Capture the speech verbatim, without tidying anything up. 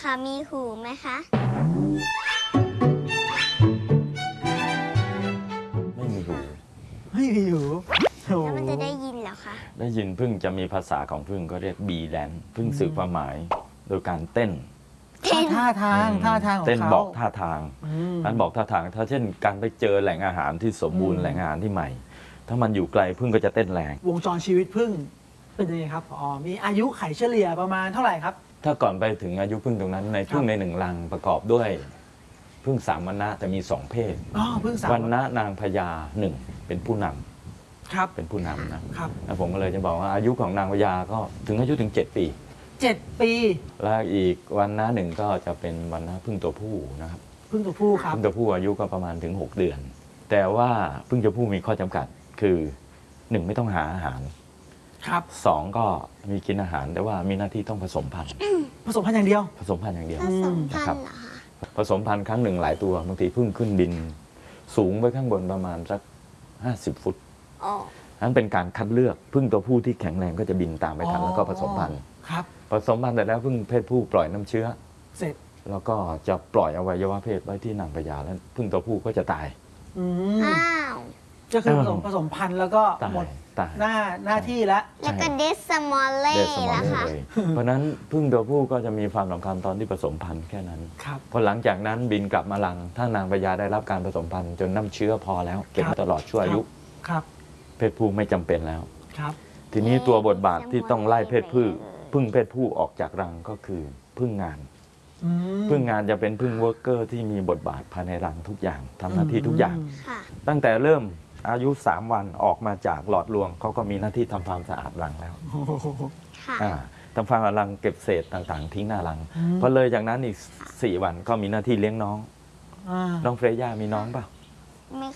ค่ะมีหูไหมคะไม่มีหูไม่มีหูแล้วมันจะได้ยินเหรอคะได้ยินพึ่งจะมีภาษาของพึ่งก็เรียกบีแลนพึ่งสื่อความหมายโดยการเต้นท่าทางท่าทางของเขาเต้นบอกท่าทางการบอกท่าทางถ้าเช่นการไปเจอแหล่งอาหารที่สมบูรณ์แหล่งอาหารที่ใหม่ถ้ามันอยู่ไกลพึ่งก็จะเต้นแรงวงจรชีวิตพึ่งเป็นยังไงครับอ๋อมีอายุไขเฉลี่ยประมาณเท่าไหร่ครับถ้าก่อนไปถึงอายุพึ่งตรงนั้นในพึ่งในหนึ่งรังประกอบด้วยพึ่งสามวรรณะแต่มีสองเพศอ๋อพึ่งสามวรรณะนางพญาหนึ่งเป็นผู้นำครับเป็นผู้นำนะครับแล้วผมก็เลยจะบอกว่าอายุของนางพญาก็ถึงอายุถึงเจ็ดปีเจ็ดปีแล้วอีกวรรณะหนึ่งก็จะเป็นวรรณะพึ่งตัวผู้นะครับพึ่งตัวผู้ครับพึ่งตัวผู้อายุก็ประมาณถึงหกเดือนแต่ว่าพึ่งตัวผู้มีข้อจำกัดคือหนึ่งไม่ต้องหาอาหารครับสองก็มีกินอาหารแต่ว่ามีหน้าที่ต้องผสมพันธุ์ผสมพันธุ์อย่างเดียวผสมพันธุ์อย่างเดียวผสมพันนะครับธุ์เหรอคะผสมพันธุ์ครั้งหนึ่งหลายตัวบางทีพึ่งขึ้นบินสูงไปข้างบนประมาณสักห้าสิบฟุตอ๋อนั้นเป็นการคัดเลือกพึ่งตัวผู้ที่แข็งแรงก็จะบินตามไปทันแล้วก็ผสมพันธุ์ครับผสมพันธุ์แต่แล้วพึ่งเพศผู้ปล่อยน้ำเชื้อเสร็จแล้วก็จะปล่อยอวัยวะเพศไว้ที่นางพญาแล้วพึ่งตัวผู้ก็จะตายอ้าวก็คือผสมผสมพันธุ์แล้วก็หมดหน้าหน้าที่แล้วแล้วก็เดสมอลเล่นะคะเพราะนั้นพึ่งตัวผู้ก็จะมีความสำคัญตอนที่ผสมพันธุ์แค่นั้นพอหลังจากนั้นบินกลับมารังถ้านางพญาได้รับการผสมพันธุ์จนน้ำเชื้อพอแล้วเก็บตลอดชั่วอายุเพศผู้ไม่จำเป็นแล้วทีนี้ตัวบทบาทที่ต้องไล่เพศผู้พึ่งเพศผู้ออกจากรังก็คือพึ่งงานพึ่งงานจะเป็นพึ่งเวิร์กเกอร์ที่มีบทบาทภายในรังทุกอย่างทำหน้าที่ทุกอย่างตั้งแต่เริ่มอายุสามวันออกมาจากหลอดลวงเขาก็มีหน้าที่ทำความสะอาดรังแล้วทำความสะอาดรังเก็บเศษต่างๆทิ้งหน้ารังพอเลยจากนั้นอีกสี่วันก็มีหน้าที่เลี้ยงน้องน้องเฟรย่ามีน้องเปล่า